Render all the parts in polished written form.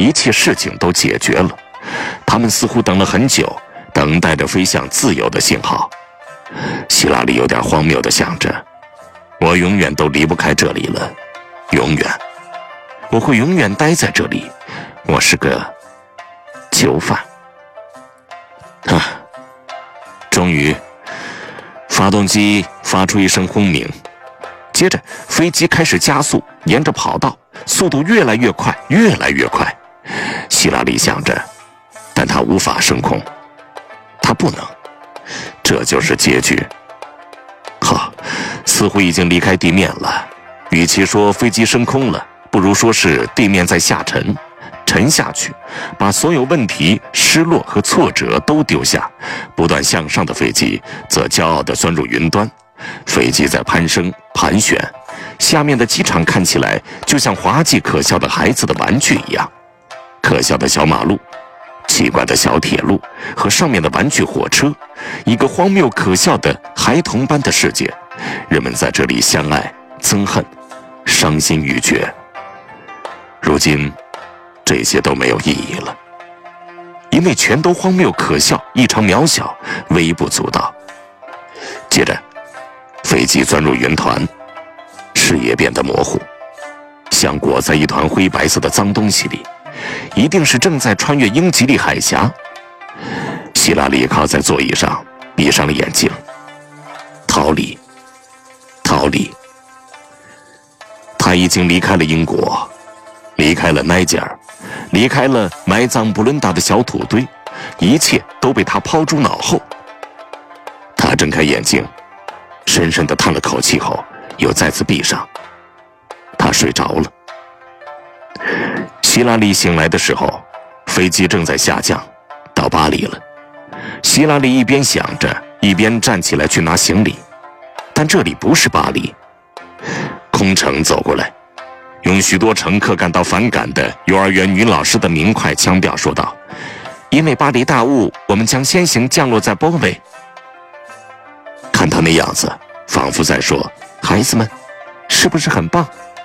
一切事情都解决了。他们似乎等了很久，等待着飞向自由的信号。希拉里有点荒谬地想着，我永远都离不开这里了，永远，我会永远待在这里，我是个囚犯。终于，发动机发出一声轰鸣，接着飞机开始加速，沿着跑道，速度越来越快，越来越快。希拉里想着，但他无法升空，他不能，这就是结局。似乎已经离开地面了，与其说飞机升空了，不如说是地面在下沉，沉下去，把所有问题、失落和挫折都丢下。不断向上的飞机则骄傲地钻入云端，飞机在攀升、盘旋，下面的机场看起来就像滑稽可笑的孩子的玩具一样，可笑的小马路，奇怪的小铁路和上面的玩具火车，一个荒谬可笑的孩童般的世界。人们在这里相爱、憎恨、伤心欲绝。如今，这些都没有意义了，因为全都荒谬可笑，异常渺小，微不足道。接着，飞机钻入云团，视野变得模糊，像裹在一团灰白色的脏东西里，一定是正在穿越英吉利海峡。希拉里靠在座椅上，闭上了眼睛。逃离，逃离。他已经离开了英国，离开了奈吉尔，离开了埋葬布伦达的小土堆，一切都被他抛诸脑后。他睁开眼睛，深深地叹了口气后，又再次闭上。他睡着了。希拉里醒来的时候，飞机正在下降，到巴黎了。希拉里一边想着，一边站起来去拿行李，但这里不是巴黎。空乘走过来，用许多乘客感到反感的幼儿园女老师的明快腔调说道：“因为巴黎大雾，我们将先行降落在波维。”看他那样子，仿佛在说：“孩子们，是不是很棒？”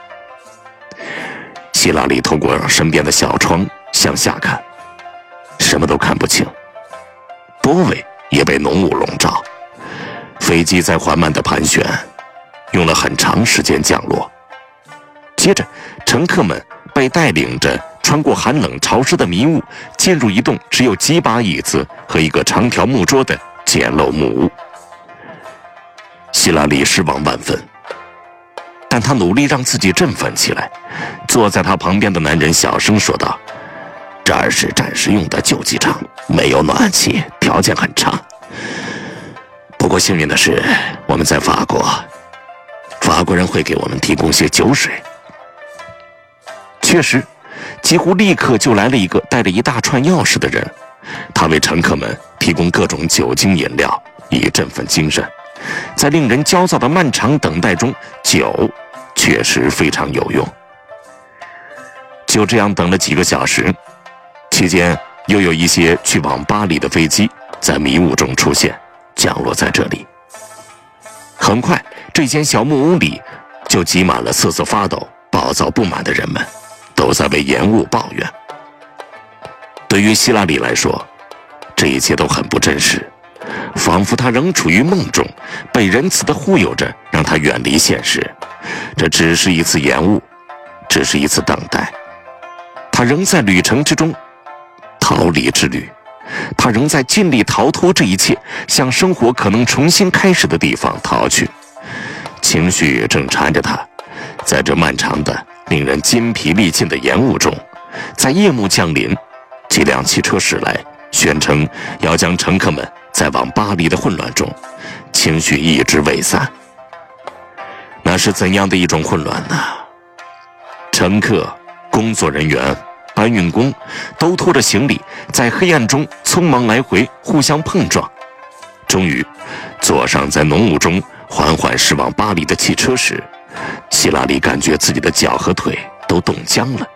希拉里透过身边的小窗向下看，什么都看不清。波维也被浓雾笼罩，飞机在缓慢地盘旋，用了很长时间降落。接着，乘客们被带领着穿过寒冷潮湿的迷雾，进入一栋只有几把椅子和一个长条木桌的简陋木屋。希拉里失望万分，但他努力让自己振奋起来。坐在他旁边的男人小声说道：“这儿是暂时用的旧机场，没有暖气，条件很差。不过幸运的是，我们在法国，法国人会给我们提供些酒水。”确实，几乎立刻就来了一个带着一大串钥匙的人，他为乘客们提供各种酒精饮料，以振奋精神。在令人焦躁的漫长等待中，酒确实非常有用。就这样等了几个小时，期间又有一些去往巴黎的飞机在迷雾中出现，降落在这里。很快，这间小木屋里就挤满了瑟瑟发抖、暴躁不满的人们，都在为延误抱怨。对于希拉里来说，这一切都很不真实，仿佛他仍处于梦中，被仁慈地忽悠着，让他远离现实。这只是一次延误，只是一次等待。他仍在旅程之中，逃离之旅。他仍在尽力逃脱这一切，向生活可能重新开始的地方逃去。情绪正缠着他，在这漫长的、令人筋疲力尽的延误中，在夜幕降临，几辆汽车驶来，宣称要将乘客们在往巴黎的混乱中，情绪一直未散。那是怎样的一种混乱呢？乘客、工作人员、搬运工都拖着行李，在黑暗中匆忙来回，互相碰撞。终于，坐上在浓雾中缓缓驶往巴黎的汽车时，希拉里感觉自己的脚和腿都冻僵了。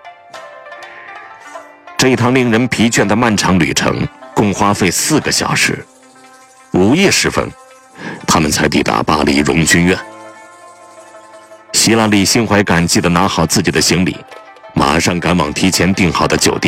这一趟令人疲倦的漫长旅程共花费4个小时。午夜时分，他们才抵达巴黎荣军院。希拉里心怀感激地拿好自己的行李，马上赶往提前订好的酒店。